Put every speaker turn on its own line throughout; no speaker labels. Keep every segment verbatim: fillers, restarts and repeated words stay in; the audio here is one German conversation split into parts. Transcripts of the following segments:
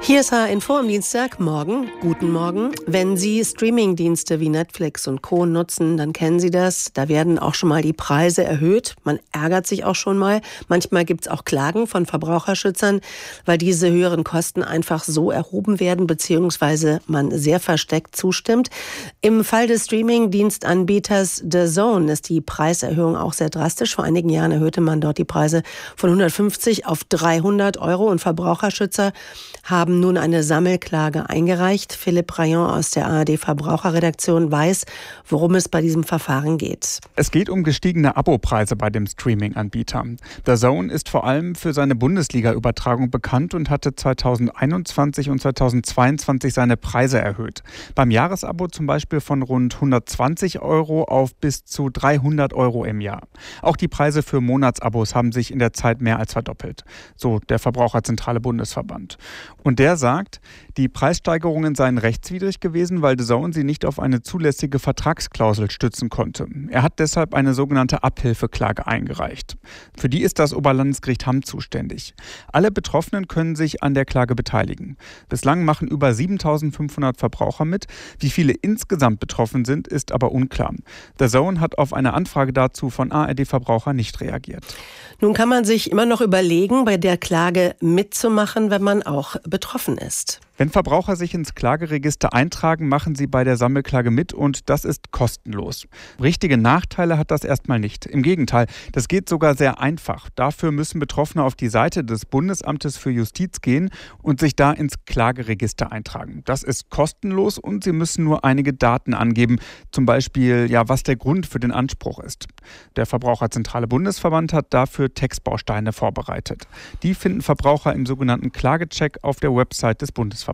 Hier ist H R Info am Dienstagmorgen. Guten Morgen. Wenn Sie Streamingdienste wie Netflix und Co. nutzen, dann kennen Sie das. Da werden auch schon mal die Preise erhöht. Man ärgert sich auch schon mal. Manchmal gibt es auch Klagen von Verbraucherschützern, weil diese höheren Kosten einfach so erhoben werden, beziehungsweise man sehr versteckt zustimmt. Im Fall des Streamingdienstanbieters D A Z N ist die Preiserhöhung auch sehr drastisch. Vor einigen Jahren erhöhte man dort die Preise von hundertfünfzig auf dreihundert Euro und Verbraucherschützer haben nun eine Sammelklage eingereicht. Philipp Rayon aus der A R D-Verbraucherredaktion weiß, worum es bei diesem Verfahren geht.
Es geht um gestiegene Abopreise bei dem Streaming-Anbieter. D A Z N ist vor allem für seine Bundesliga-Übertragung bekannt und hatte zweitausendeinundzwanzig und zweitausendzweiundzwanzig seine Preise erhöht. Beim Jahresabo zum Beispiel von rund hundertzwanzig Euro auf bis zu dreihundert Euro im Jahr. Auch die Preise für Monatsabos haben sich in der Zeit mehr als verdoppelt, so der Verbraucherzentrale Bundesverband. Und der sagt, die Preissteigerungen seien rechtswidrig gewesen, weil D A Z N sie nicht auf eine zulässige Vertragsklausel stützen konnte. Er hat deshalb eine sogenannte Abhilfeklage eingereicht. Für die ist das Oberlandesgericht Hamm zuständig. Alle Betroffenen können sich an der Klage beteiligen. Bislang machen über siebentausendfünfhundert Verbraucher mit. Wie viele insgesamt betroffen sind, ist aber unklar. D A Z N hat auf eine Anfrage dazu von A R D Verbraucher nicht reagiert.
Nun kann man sich immer noch überlegen, bei der Klage mitzumachen, wenn man auch betroffen ist.
Wenn Verbraucher sich ins Klageregister eintragen, machen sie bei der Sammelklage mit und das ist kostenlos. Richtige Nachteile hat das erstmal nicht. Im Gegenteil, das geht sogar sehr einfach. Dafür müssen Betroffene auf die Seite des Bundesamtes für Justiz gehen und sich da ins Klageregister eintragen. Das ist kostenlos und sie müssen nur einige Daten angeben, zum Beispiel, ja, was der Grund für den Anspruch ist. Der Verbraucherzentrale Bundesverband hat dafür Textbausteine vorbereitet. Die finden Verbraucher im sogenannten Klagecheck auf der Website des Bundesverbandes.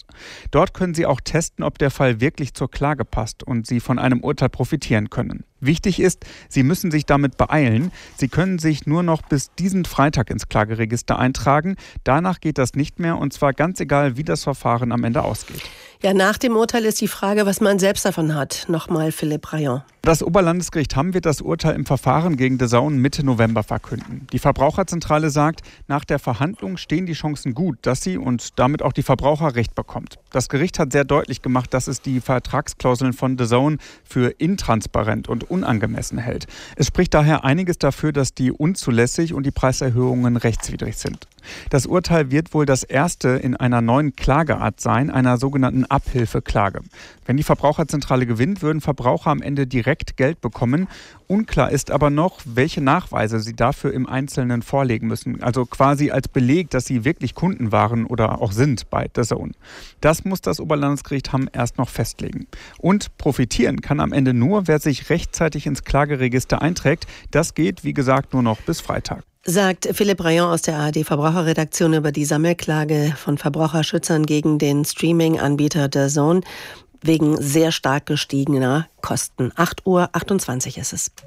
Dort können Sie auch testen, ob der Fall wirklich zur Klage passt und Sie von einem Urteil profitieren können. Wichtig ist, Sie müssen sich damit beeilen. Sie können sich nur noch bis diesen Freitag ins Klageregister eintragen. Danach geht das nicht mehr und zwar ganz egal, wie das Verfahren am Ende ausgeht.
Ja, nach dem Urteil ist die Frage, was man selbst davon hat. Nochmal Philipp Rayon.
Das Oberlandesgericht Hamm wird das Urteil im Verfahren gegen D A Z N Mitte November verkünden. Die Verbraucherzentrale sagt, nach der Verhandlung stehen die Chancen gut, dass sie und damit auch die Verbraucher Recht bekommt. Das Gericht hat sehr deutlich gemacht, dass es die Vertragsklauseln von D A Z N für intransparent und unangemessen hält. Es spricht daher einiges dafür, dass die unzulässig und die Preiserhöhungen rechtswidrig sind. Das Urteil wird wohl das erste in einer neuen Klageart sein, einer sogenannten Abhilfeklage. Wenn die Verbraucherzentrale gewinnt, würden Verbraucher am Ende direkt Geld bekommen. Unklar ist aber noch, welche Nachweise sie dafür im Einzelnen vorlegen müssen. Also quasi als Beleg, dass sie wirklich Kunden waren oder auch sind bei D A Z N. Das muss das Oberlandesgericht Hamm erst noch festlegen. Und profitieren kann am Ende nur, wer sich rechtzeitig ins Klageregister einträgt. Das geht, wie gesagt, nur noch bis Freitag.
Sagt Philipp Rayon aus der A R D-Verbraucherredaktion über die Sammelklage von Verbraucherschützern gegen den Streaming-Anbieter D A Z N wegen sehr stark gestiegener Kosten. acht Uhr achtundzwanzig ist es.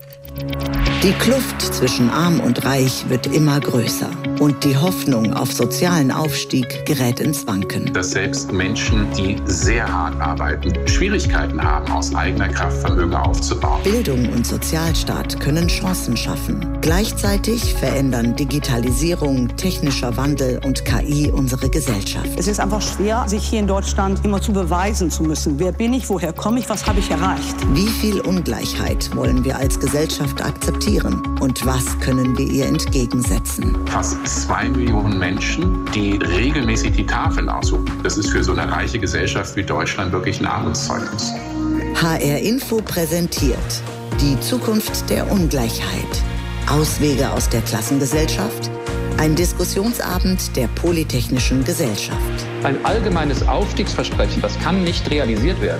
Die Kluft zwischen Arm und Reich wird immer größer und die Hoffnung auf sozialen Aufstieg gerät ins Wanken.
Dass selbst Menschen, die sehr hart arbeiten, Schwierigkeiten haben, aus eigener Kraft Vermögen aufzubauen.
Bildung und Sozialstaat können Chancen schaffen. Gleichzeitig verändern Digitalisierung, technischer Wandel und K I unsere Gesellschaft.
Es ist einfach schwer, sich hier in Deutschland immer zu beweisen zu müssen. Wer bin ich, woher komme ich, was habe ich erreicht?
Wie viel Ungleichheit wollen wir als Gesellschaft akzeptieren und was können wir ihr entgegensetzen?
Fast zwei Millionen Menschen, die regelmäßig die Tafeln aussuchen. Das ist für so eine reiche Gesellschaft wie Deutschland wirklich ein Armutszeugnis.
H R Info präsentiert die Zukunft der Ungleichheit. Auswege aus der Klassengesellschaft? Ein Diskussionsabend der Polytechnischen Gesellschaft.
Ein allgemeines Aufstiegsversprechen, das kann nicht realisiert werden.